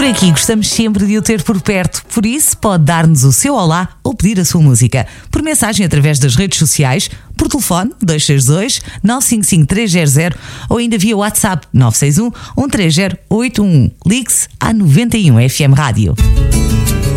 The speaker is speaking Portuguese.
Por aqui gostamos sempre de o ter por perto, por isso pode dar-nos o seu olá ou pedir a sua música. Por mensagem através das redes sociais, por telefone 262 955 300 ou ainda via WhatsApp 961 130 811. Ligue-se à 91 FM Rádio.